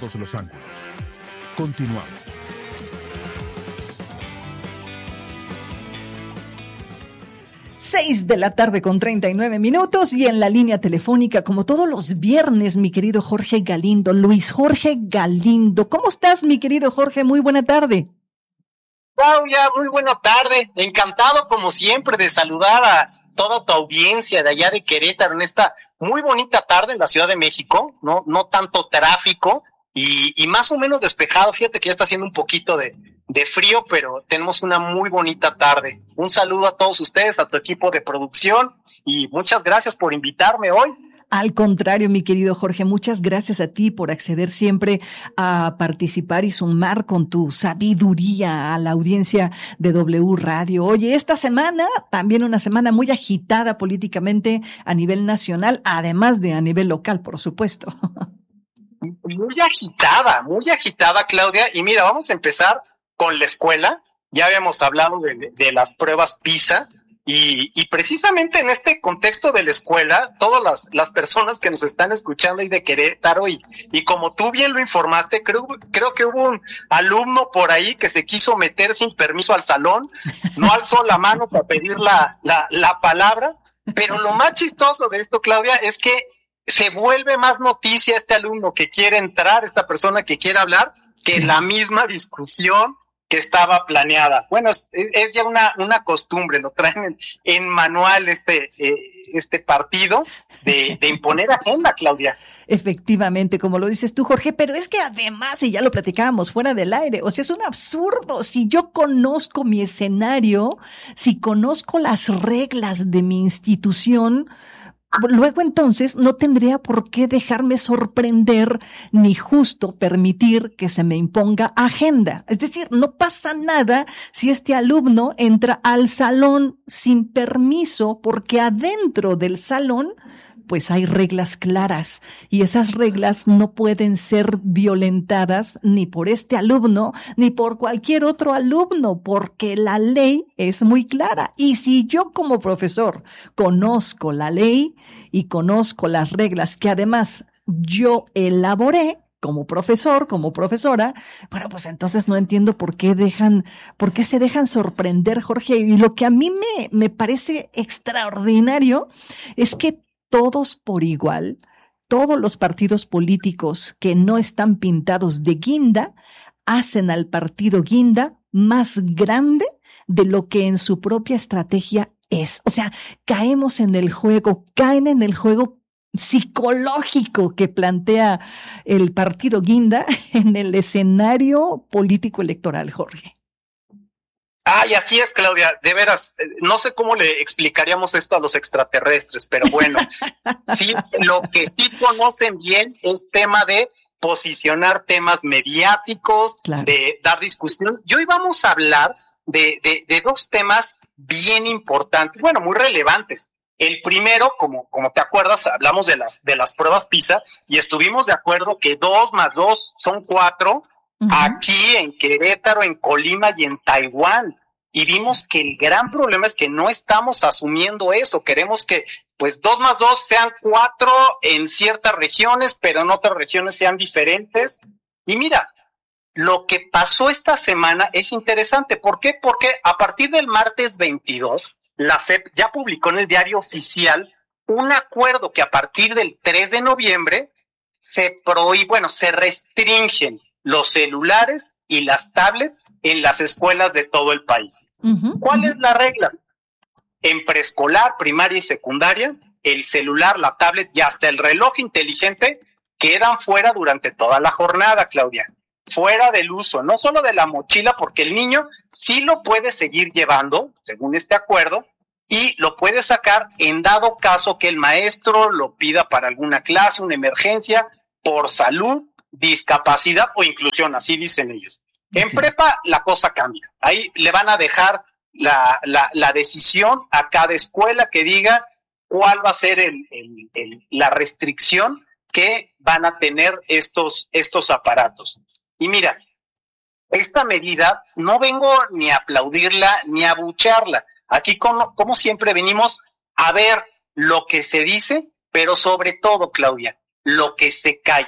todos los ángulos. Continuamos. Seis de la tarde con 39 minutos y en la línea telefónica, como todos los viernes, mi querido Jorge Galindo, Luis Jorge Galindo. ¿Cómo estás, mi querido Jorge? Muy buena tarde. Claudia, muy buena tarde. Encantado, como siempre, de saludar a toda tu audiencia de allá de Querétaro en esta muy bonita tarde en la Ciudad de México, no tanto tráfico y más o menos despejado. Fíjate que ya está haciendo un poquito de frío, pero tenemos una muy bonita tarde. Un saludo a todos ustedes, a tu equipo de producción y muchas gracias por invitarme hoy. Al contrario, mi querido Jorge, muchas gracias a ti por acceder siempre a participar y sumar con tu sabiduría a la audiencia de W Radio. Oye, esta semana, también una semana muy agitada políticamente a nivel nacional, además de a nivel local, por supuesto. Muy agitada, Claudia. Y mira, vamos a empezar con la escuela. Ya habíamos hablado de las pruebas PISA. Y precisamente en este contexto de la escuela, todas las personas que nos están escuchando ahí de Querétaro y como tú bien lo informaste, creo que hubo un alumno por ahí que se quiso meter sin permiso al salón, no alzó la mano para pedir la palabra, pero lo más chistoso de esto, Claudia, es que se vuelve más noticia este alumno que quiere entrar, esta persona que quiere hablar, que la misma discusión que estaba planeada. Bueno, es ya una costumbre, lo traen en manual este partido de imponer agenda, Claudia. Efectivamente, como lo dices tú, Jorge, pero es que además, y ya lo platicábamos fuera del aire, o sea, es un absurdo. Si yo conozco mi escenario, si conozco las reglas de mi institución, luego entonces no tendría por qué dejarme sorprender ni justo permitir que se me imponga agenda. Es decir, no pasa nada si este alumno entra al salón sin permiso porque adentro del salón pues hay reglas claras y esas reglas no pueden ser violentadas ni por este alumno ni por cualquier otro alumno porque la ley es muy clara. Y si yo como profesor conozco la ley y conozco las reglas que además yo elaboré como profesor, como profesora, bueno, pues entonces no entiendo por qué se dejan sorprender, Jorge. Y lo que a mí me parece extraordinario es que todos por igual, todos los partidos políticos que no están pintados de guinda, hacen al partido guinda más grande de lo que en su propia estrategia es. O sea, caen en el juego psicológico que plantea el partido guinda en el escenario político electoral, Jorge. Ay, así es, Claudia, de veras, no sé cómo le explicaríamos esto a los extraterrestres, pero bueno, sí, lo que sí conocen bien es tema de posicionar temas mediáticos, claro, de dar discusión. Y hoy vamos a hablar de dos temas bien importantes, bueno, muy relevantes. El primero, como te acuerdas, hablamos de las pruebas PISA y estuvimos de acuerdo que 2 más 2 son 4, uh-huh, aquí en Querétaro, en Colima y en Taiwán. Y vimos que el gran problema es que no estamos asumiendo eso. Queremos que pues 2 más 2 sean 4 en ciertas regiones, pero en otras regiones sean diferentes. Y mira, lo que pasó esta semana es interesante. ¿Por qué? Porque a partir del martes 22, la SEP ya publicó en el Diario Oficial un acuerdo que a partir del 3 de noviembre se restringen los celulares y las tablets en las escuelas de todo el país. Uh-huh. ¿Cuál es la regla? En preescolar, primaria y secundaria, el celular, la tablet y hasta el reloj inteligente quedan fuera durante toda la jornada, Claudia. Fuera del uso, no solo de la mochila, porque el niño sí lo puede seguir llevando, según este acuerdo, y lo puede sacar en dado caso que el maestro lo pida para alguna clase, una emergencia, por salud, discapacidad o inclusión, así dicen ellos. Okay. En prepa la cosa cambia. Ahí le van a dejar la decisión a cada escuela que diga cuál va a ser la restricción que van a tener estos aparatos. Y mira, esta medida no vengo ni a aplaudirla ni a abucharla. Aquí como siempre venimos a ver lo que se dice, pero sobre todo, Claudia, lo que se calla.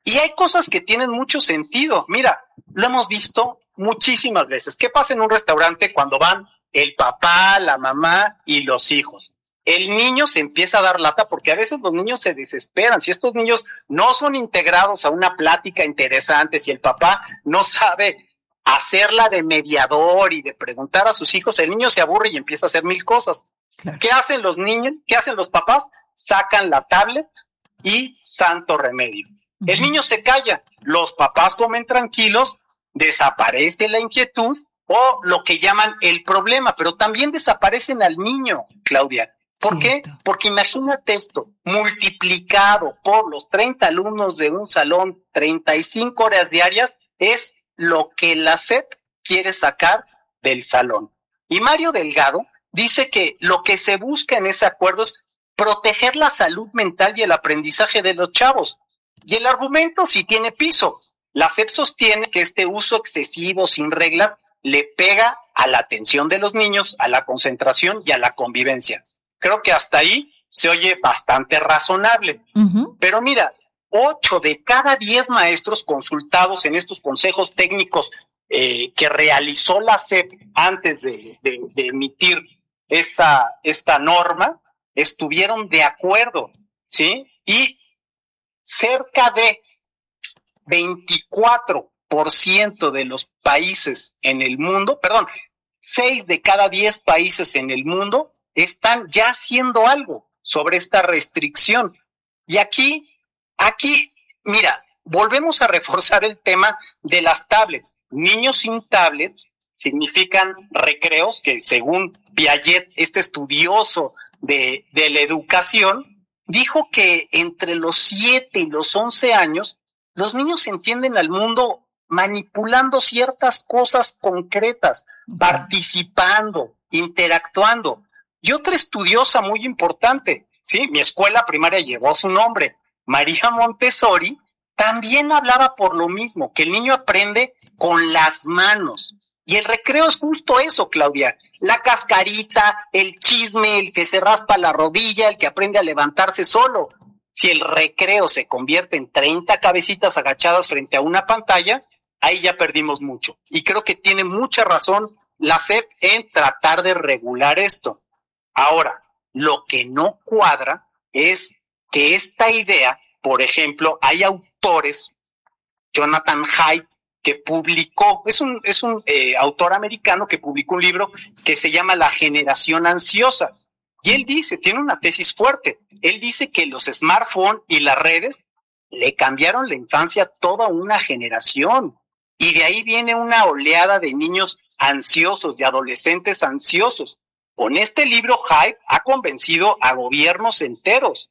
Y hay cosas que tienen mucho sentido. Mira, lo hemos visto muchísimas veces. ¿Qué pasa en un restaurante cuando van el papá, la mamá y los hijos? El niño se empieza a dar lata porque a veces los niños se desesperan. Si estos niños no son integrados a una plática interesante, si el papá no sabe hacerla de mediador y de preguntar a sus hijos, el niño se aburre y empieza a hacer mil cosas. Claro. ¿Qué hacen los niños? ¿Qué hacen los papás? Sacan la tablet y santo remedio. El niño se calla, los papás comen tranquilos, desaparece la inquietud o lo que llaman el problema, pero también desaparecen al niño, Claudia. ¿Por qué? Porque imagínate esto, multiplicado por los 30 alumnos de un salón, 35 horas diarias, es lo que la SEP quiere sacar del salón. Y Mario Delgado dice que lo que se busca en ese acuerdo es proteger la salud mental y el aprendizaje de los chavos. Y el argumento sí tiene piso. La SEP sostiene que este uso excesivo, sin reglas, le pega a la atención de los niños, a la concentración y a la convivencia. Creo que hasta ahí se oye bastante razonable. Pero mira, 8 de cada 10 maestros consultados en estos consejos técnicos que realizó la SEP antes de emitir esta norma, estuvieron de acuerdo, ¿sí? Y cerca de 24% de los países en el mundo, 6 de cada 10 países en el mundo están ya haciendo algo sobre esta restricción. Y aquí, mira, volvemos a reforzar el tema de las tablets. Niños sin tablets significan recreos que, según Piaget, este estudioso de la educación, dijo que entre los 7 y los 11 años, los niños entienden al mundo manipulando ciertas cosas concretas, participando, interactuando. Y otra estudiosa muy importante, ¿sí? Mi escuela primaria llevó su nombre, María Montessori, también hablaba por lo mismo, que el niño aprende con las manos. Y el recreo es justo eso, Claudia. La cascarita, el chisme, el que se raspa la rodilla, el que aprende a levantarse solo. Si el recreo se convierte en 30 cabecitas agachadas frente a una pantalla, ahí ya perdimos mucho. Y creo que tiene mucha razón la SEP en tratar de regular esto. Ahora, lo que no cuadra es que esta idea, por ejemplo, hay autores, Jonathan Haidt, que publicó, es un autor americano que publicó un libro que se llama La generación ansiosa. Y él dice, tiene una tesis fuerte, él dice que los smartphones y las redes le cambiaron la infancia a toda una generación. Y de ahí viene una oleada de niños ansiosos, de adolescentes ansiosos. Con este libro, Haidt ha convencido a gobiernos enteros.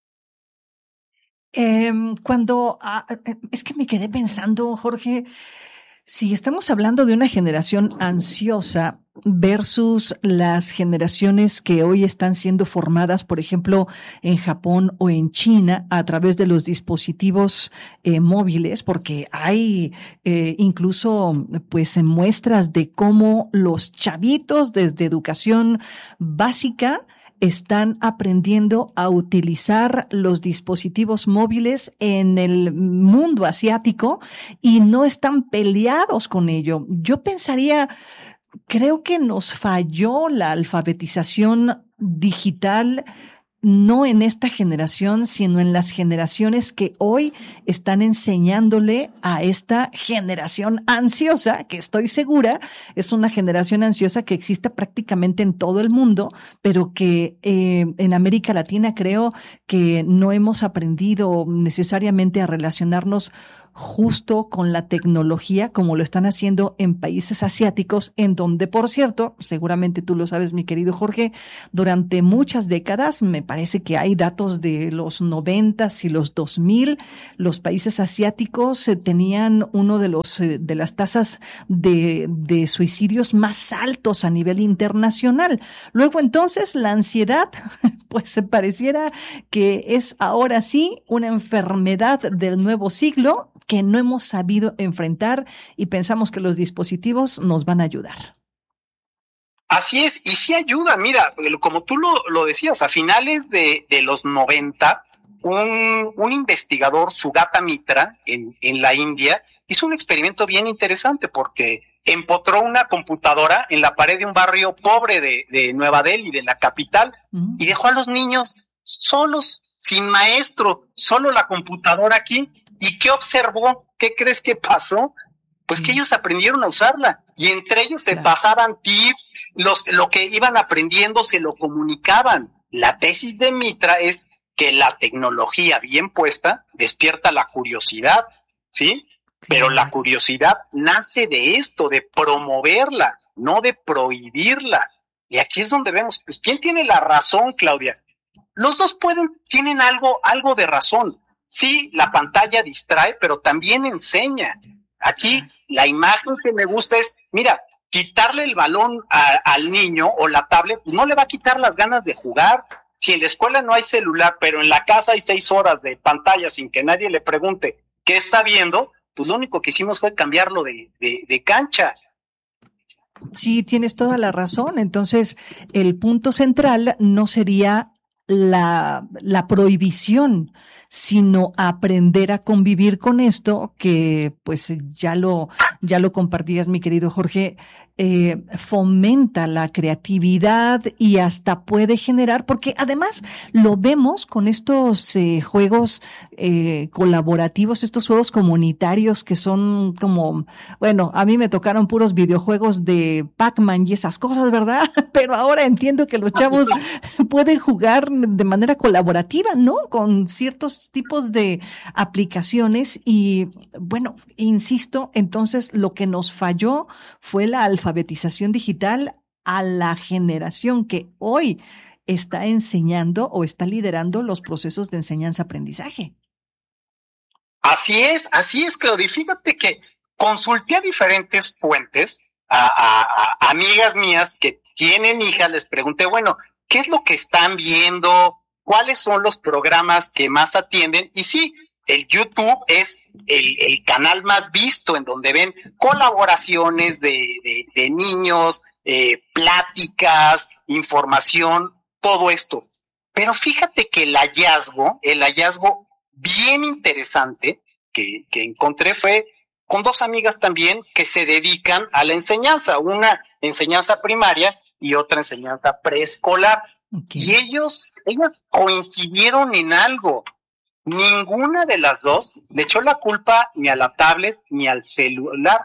Es que me quedé pensando, Jorge, si estamos hablando de una generación ansiosa versus las generaciones que hoy están siendo formadas, por ejemplo, en Japón o en China a través de los dispositivos móviles, porque hay incluso pues muestras de cómo los chavitos desde educación básica están aprendiendo a utilizar los dispositivos móviles en el mundo asiático y no están peleados con ello. Yo pensaría, creo que nos falló la alfabetización digital, no en esta generación, sino en las generaciones que hoy están enseñándole a esta generación ansiosa, que estoy segura es una generación ansiosa que existe prácticamente en todo el mundo, pero que en América Latina creo que no hemos aprendido necesariamente a relacionarnos justo con la tecnología como lo están haciendo en países asiáticos, en donde, por cierto, seguramente tú lo sabes, mi querido Jorge, durante muchas décadas, me parece que hay datos de los 90s y los 2000, los países asiáticos tenían uno de las tasas de suicidios más altos a nivel internacional. Luego entonces la ansiedad, pues se pareciera que es ahora sí una enfermedad del nuevo siglo que no hemos sabido enfrentar y pensamos que los dispositivos nos van a ayudar. Así es, y sí ayuda, mira, como tú lo decías, a finales de los 90, un investigador, Sugata Mitra, en la India, hizo un experimento bien interesante porque empotró una computadora en la pared de un barrio pobre de Nueva Delhi, de la capital, y dejó a los niños solos, sin maestro, solo la computadora aquí. ¿Y qué observó? ¿Qué crees que pasó? Pues que ellos aprendieron a usarla y entre ellos se pasaban tips, lo que iban aprendiendo se lo comunicaban. La tesis de Mitra es que la tecnología bien puesta despierta la curiosidad, ¿sí? Pero la curiosidad nace de esto, de promoverla, no de prohibirla. Y aquí es donde vemos, pues, ¿quién tiene la razón, Claudia? Los dos tienen algo de razón. Sí, la pantalla distrae, pero también enseña. Aquí la imagen que me gusta es, mira, quitarle el balón al niño o la tablet, pues no le va a quitar las ganas de jugar. Si en la escuela no hay celular, pero en la casa hay 6 horas de pantalla sin que nadie le pregunte qué está viendo, pues lo único que hicimos fue cambiarlo de cancha. Sí, tienes toda la razón. Entonces, el punto central no sería la prohibición, sino aprender a convivir con esto que pues ya lo compartías, mi querido Jorge, fomenta la creatividad y hasta puede generar, porque además lo vemos con estos juegos colaborativos, estos juegos comunitarios que son como, bueno, a mí me tocaron puros videojuegos de Pac-Man y esas cosas, ¿verdad? Pero ahora entiendo que los chavos pueden jugar de manera colaborativa, ¿no? Con ciertos tipos de aplicaciones y, bueno, insisto, entonces lo que nos falló fue la alfabetización digital a la generación que hoy está enseñando o está liderando los procesos de enseñanza-aprendizaje. Así es, Claudia. Fíjate que consulté a diferentes fuentes, a amigas mías que tienen hijas, les pregunté, bueno, ¿qué es lo que están viendo? ¿Cuáles son los programas que más atienden? Y sí, el YouTube es el canal más visto en donde ven colaboraciones de niños, pláticas, información, todo esto. Pero fíjate que el hallazgo bien interesante que encontré fue con 2 amigas también que se dedican a la enseñanza, una enseñanza primaria y otra enseñanza preescolar. Okay. Y ellas coincidieron en algo. Ninguna de las dos le echó la culpa ni a la tablet ni al celular.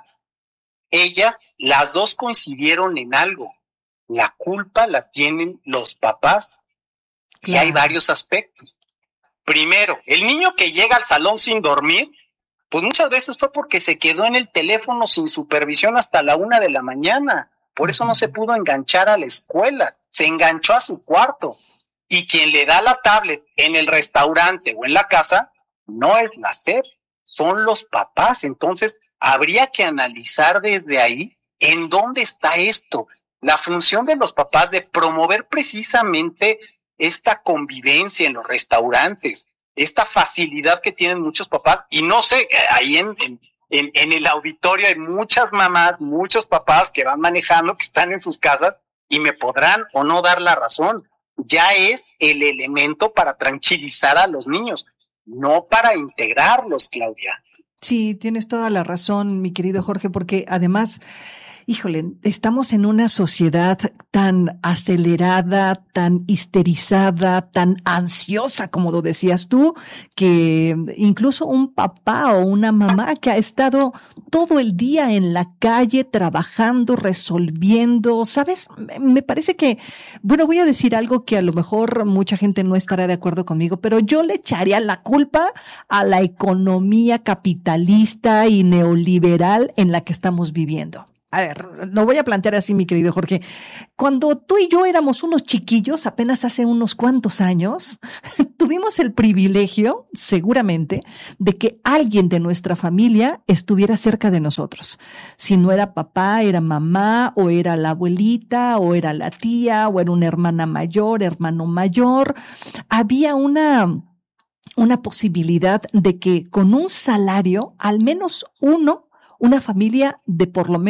Las dos coincidieron en algo. La culpa la tienen los papás. Claro. Y hay varios aspectos. Primero, el niño que llega al salón sin dormir, pues muchas veces fue porque se quedó en el teléfono sin supervisión hasta la 1 de la mañana. Por eso no se pudo enganchar a la escuela, se enganchó a su cuarto. Y quien le da la tablet en el restaurante o en la casa, no es la SEP, son los papás. Entonces, habría que analizar desde ahí en dónde está esto. La función de los papás de promover precisamente esta convivencia en los restaurantes, esta facilidad que tienen muchos papás. Y no sé, ahí en el auditorio hay muchas mamás, muchos papás que van manejando, que están en sus casas y me podrán o no dar la razón. Ya es el elemento para tranquilizar a los niños, no para integrarlos, Claudia. Sí, tienes toda la razón, mi querido Jorge, porque además, híjole, estamos en una sociedad tan acelerada, tan histerizada, tan ansiosa, como lo decías tú, que incluso un papá o una mamá que ha estado todo el día en la calle trabajando, resolviendo, ¿sabes? Me parece que, bueno, voy a decir algo que a lo mejor mucha gente no estará de acuerdo conmigo, pero yo le echaría la culpa a la economía capitalista y neoliberal en la que estamos viviendo. A ver, lo voy a plantear así, mi querido Jorge. Cuando tú y yo éramos unos chiquillos, apenas hace unos cuantos años, tuvimos el privilegio, seguramente, de que alguien de nuestra familia estuviera cerca de nosotros. Si no era papá, era mamá, o era la abuelita, o era la tía, o era una hermana mayor, hermano mayor. Había una posibilidad de que con un salario, al menos una familia de por lo menos